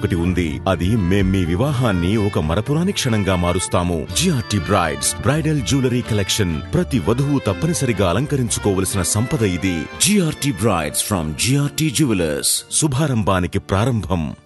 ఒకటి ఉంది. అది మేం మీ వివాహాన్ని ఒక మరపురాని క్షణంగా మారుస్తాము. GRT brides bridal jewellery collection. ప్రతి వధువు తప్పనిసరిగా అలంకరించుకోవలసిన సంపద ఇది. GRT brides from GRT jewellers. శుభారంభానికి ప్రారంభం.